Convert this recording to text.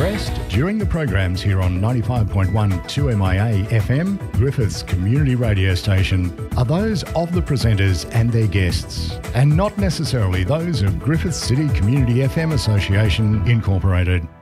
expressed during the programs here on 95.1 2MIA FM, Griffith's community radio station, are those of the presenters and their guests, and not necessarily those of Griffith City Community FM Association Incorporated.